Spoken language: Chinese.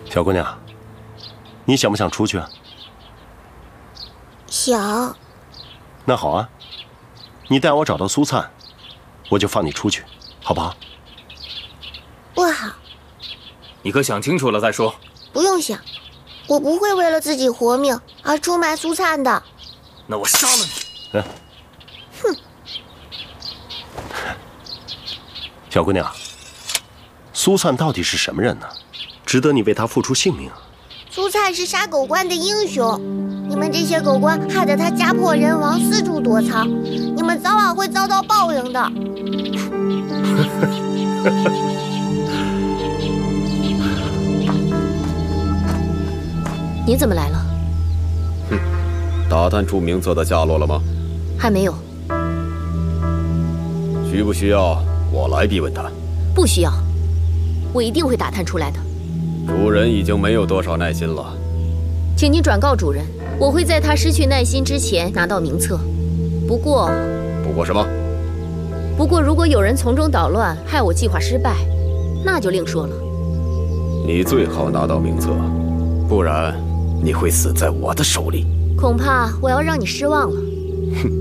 小姑娘，你想不想出去啊？ 想。 那好啊，你带我找到苏灿，我就放你出去，好不好？ 不好。 你可想清楚了再说。 不用想，我不会为了自己活命而出卖苏灿的。 那我杀了你！ 哼！ 小姑娘，苏灿到底是什么人呢？值得你为他付出性命啊？ 苏灿是杀狗官的英雄，你们这些狗官害得他家破人亡，四处躲藏，你们早晚会遭到报应的。 你怎么来了？ 打探出名册的下落了吗？ 还没有。 需不需要我来逼问他？ 不需要，我一定会打探出来的。 主人已经没有多少耐心了， 请您转告主人，我会在他失去耐心之前拿到名册。不过什么？ 不过如果有人从中捣乱，害我计划失败，那就另说了。 你最好拿到名册，不然你会死在我的手里。 恐怕我要让你失望了。